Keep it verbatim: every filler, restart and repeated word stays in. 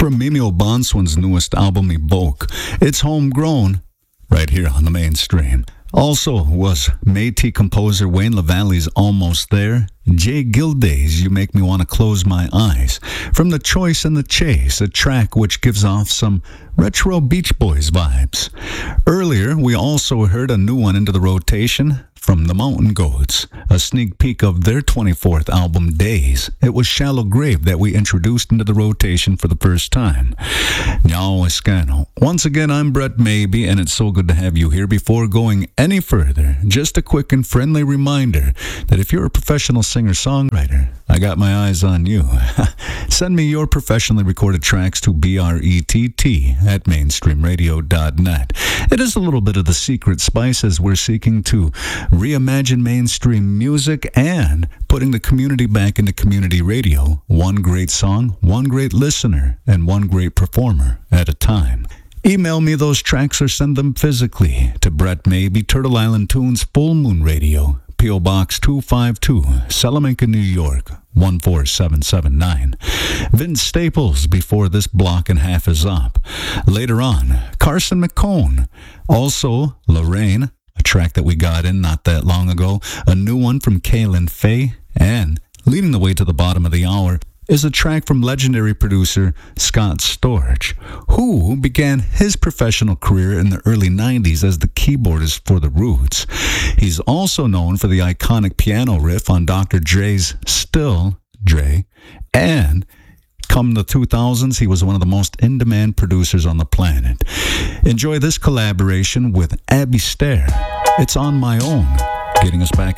from Mimio Bonswan's newest album, Evoke. It's homegrown, right here on the mainstream. Also was Métis composer Wayne LaValley's Almost There, Jay Gilday's You Make Me Want to Close My Eyes, from The Choice and the Chase, a track which gives off some retro Beach Boys vibes. Earlier, we also heard a new one into the rotation from the Mountain Goats, a sneak peek of their twenty-fourth album, Days. It was Shallow Grave that we introduced into the rotation for the first time. Now Escano. Once again, I'm Brett Maybe, and it's so good to have you here. Before going any further, just a quick and friendly reminder that if you're a professional singer-songwriter, I got my eyes on you. Send me your professionally recorded tracks to B R E T T at mainstream radio dot net. It is a little bit of the secret spice as we're seeking to reimagine mainstream music and putting the community back into community radio. One great song, one great listener, and one great performer at a time. Email me those tracks or send them physically to Brett Maybe, Turtle Island Tunes, Full Moon Radio, P O Box two five two, Salamanca, New York, one four seven seven nine. Vince Staples before this block and half is up. Later on, Carson McCone. Also, Lorraine, a track that we got in not that long ago. A new one from Kaylin Faye. And leading the way to the bottom of the hour is a track from legendary producer Scott Storch, who began his professional career in the early nineties as the keyboardist for The Roots. He's also known for the iconic piano riff on Doctor Dre's Still Dre, and come the two thousands, he was one of the most in-demand producers on the planet. Enjoy this collaboration with Abby Stair. It's On My Own, getting us back